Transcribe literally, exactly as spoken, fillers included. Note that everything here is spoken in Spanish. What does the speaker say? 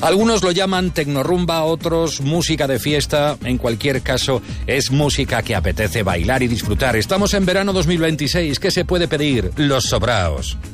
Algunos lo llaman tecnorrumba, otros música de fiesta. En cualquier caso, es música que apetece bailar y disfrutar. Estamos en verano dos mil veintiséis. ¿Qué se puede pedir? Los sobraos.